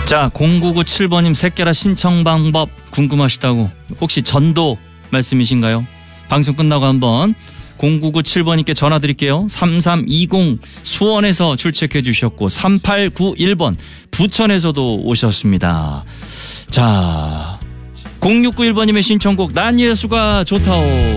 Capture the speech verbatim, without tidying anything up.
자, 공구구칠 번님 새끼라 신청 방법 궁금하시다고. 혹시 전도 말씀이신가요? 방송 끝나고 한번 공구구칠 번님께 전화 드릴게요. 삼삼이공 수원에서 출첵해 주셨고 삼팔구일 번 부천에서도 오셨습니다. 자, 공육구일 번님의 신청곡 난 예수가 좋다오.